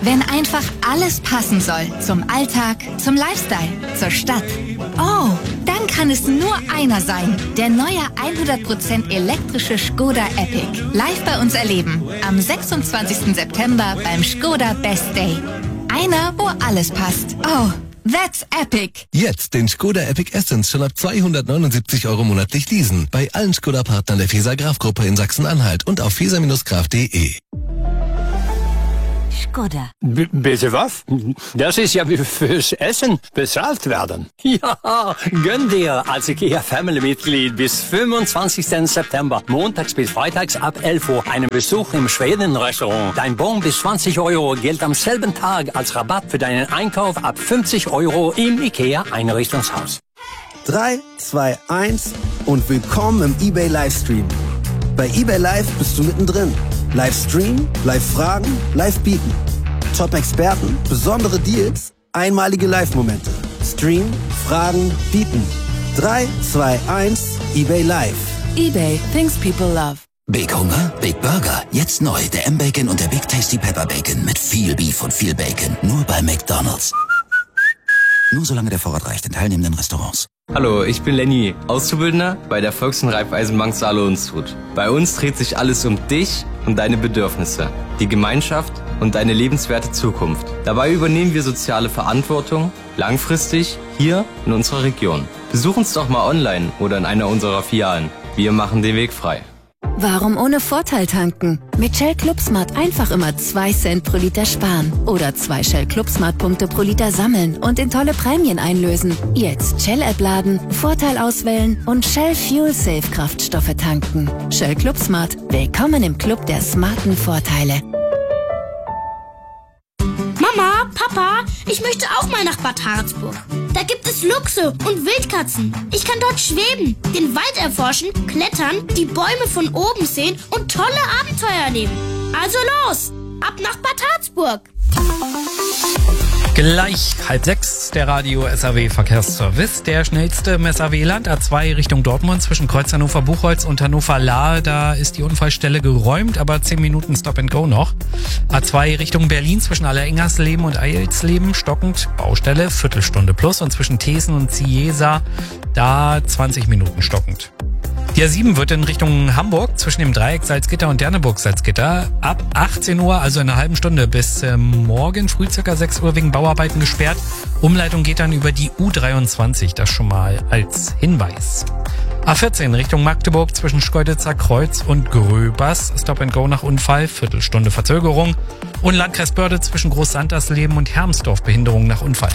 Wenn einfach alles passen soll. Zum Alltag, zum Lifestyle, zur Stadt. Oh, dann kann es nur einer sein. Der neue 100% elektrische Škoda Epic. Live bei uns erleben. Am 26. September beim Škoda Best Day. Einer, wo alles passt. Oh, that's epic. Jetzt den Škoda Epic Essence schon ab 279 € monatlich leasen. Bei allen Škoda-Partnern der Feser-Graf-Gruppe in Sachsen-Anhalt und auf feser-graf.de. Škoda. Bitte was? Das ist ja wie fürs Essen bezahlt werden. Ja, gönn dir als IKEA Family-Mitglied bis 25. September, montags bis freitags ab 11 Uhr, einen Besuch im Schweden-Restaurant. Dein Bon bis 20 € gilt am selben Tag als Rabatt für deinen Einkauf ab 50 € im IKEA Einrichtungshaus. 3, 2, 1 und willkommen im eBay Livestream. Bei eBay Live bist du mittendrin. Livestream, Live-Fragen, Live-Bieten. Top-Experten, besondere Deals, einmalige Live-Momente. Stream, Fragen, Bieten. 3, 2, 1, eBay Live. eBay, things people love. Big Hunger, Big Burger. Jetzt neu, der M-Bacon und der Big Tasty Pepper Bacon mit viel Beef und viel Bacon. Nur bei McDonald's. Nur solange der Vorrat reicht in teilnehmenden Restaurants. Hallo, ich bin Lenny, Auszubildender bei der Volks- und Raiffeisenbank Saale-Unstrut. Bei uns dreht sich alles um dich und deine Bedürfnisse, die Gemeinschaft und deine lebenswerte Zukunft. Dabei übernehmen wir soziale Verantwortung langfristig hier in unserer Region. Besuch uns doch mal online oder in einer unserer Filialen. Wir machen den Weg frei. Warum ohne Vorteil tanken? Mit Shell ClubSmart einfach immer 2 Cent pro Liter sparen. Oder 2 Shell ClubSmart-Punkte pro Liter sammeln und in tolle Prämien einlösen. Jetzt Shell-App laden, Vorteil auswählen und Shell Fuel Safe Kraftstoffe tanken. Shell ClubSmart. Willkommen im Club der smarten Vorteile. Mama, Papa, ich möchte auch mal nach Bad Harzburg. Da gibt es Luchse und Wildkatzen. Ich kann dort schweben, den Wald erforschen, klettern, die Bäume von oben sehen und tolle Abenteuer erleben. Also los, ab nach Bad Harzburg. Gleich 5:30, der Radio SAW Verkehrsservice. Der schnellste im SAW-Land, A2 Richtung Dortmund zwischen Kreuz Hannover-Buchholz und Hannover-Lahr. Da ist die Unfallstelle geräumt, aber 10 Minuten Stop and Go noch. A2 Richtung Berlin zwischen Alleringersleben und Eilsleben stockend, Baustelle, Viertelstunde plus. Und zwischen Thesen und Ciesa, da 20 Minuten stockend. Die A7 wird in Richtung Hamburg zwischen dem Dreieck Salzgitter und Derneburg-Salzgitter ab 18 Uhr, also in einer halben Stunde bis morgen früh ca. 6 Uhr wegen Bauarbeiten gesperrt. Umleitung geht dann über die U23, das schon mal als Hinweis. A14 Richtung Magdeburg zwischen Schkeuditzer Kreuz und Gröbers, Stop and Go nach Unfall, Viertelstunde Verzögerung. Und Landkreis Börde zwischen Groß-Santersleben und Hermsdorf, Behinderung nach Unfall.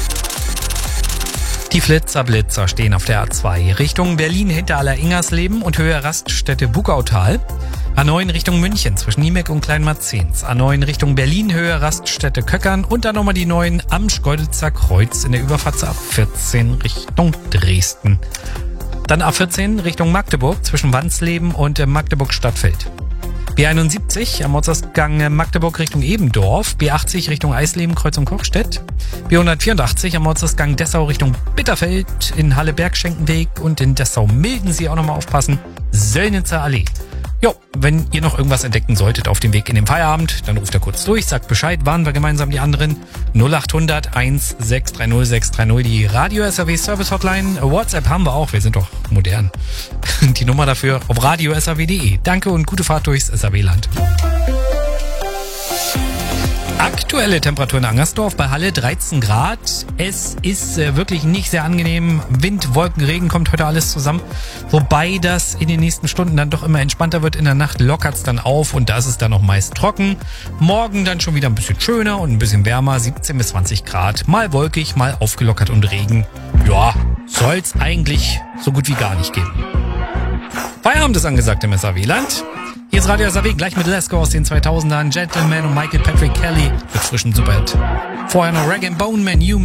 Die Flitzer-Blitzer stehen auf der A2 Richtung Berlin hinter Alleringersleben und Höhe Raststätte Bugautal. A9 Richtung München zwischen Niemek und Kleinmarzens. A9 Richtung Berlin, Höhe Raststätte Köckern und dann nochmal die 9 am Schkeuditzer Kreuz in der Überfahrt A14 Richtung Dresden. Dann A14 Richtung Magdeburg zwischen Wandsleben und Magdeburg-Stadtfeld. B71 am Ortsausgang Magdeburg Richtung Ebendorf, B80 Richtung Eisleben, Kreuz und Kochstedt, B184 am Ortsausgang Dessau Richtung Bitterfeld, in Halle-Bergschenkenweg und in Dessau-Mildensee auch nochmal aufpassen, Söllnitzer Allee. Jo, wenn ihr noch irgendwas entdecken solltet auf dem Weg in den Feierabend, dann ruft er kurz durch, sagt Bescheid, warnen wir gemeinsam die anderen. 0800 1630 630, die Radio SAW Service Hotline. WhatsApp haben wir auch, wir sind doch modern. Die Nummer dafür auf radiosaw.de. Danke und gute Fahrt durchs SAW-Land. Aktuelle Temperatur in Angersdorf bei Halle 13 Grad. Es ist wirklich nicht sehr angenehm. Wind, Wolken, Regen kommt heute alles zusammen. Wobei das in den nächsten Stunden dann doch immer entspannter wird. In der Nacht lockert es dann auf und da ist es dann noch meist trocken. Morgen dann schon wieder ein bisschen schöner und ein bisschen wärmer. 17 bis 20 Grad. Mal wolkig, mal aufgelockert und Regen. Ja, soll's eigentlich so gut wie gar nicht geben. Feierabend ist angesagt im SAW-Land. Hier ist Radio SAW gleich mit Lesko aus den 2000ern, Gentleman und Michael Patrick Kelly mit frischem Superhit. Vorher noch Rag & Bone Man, You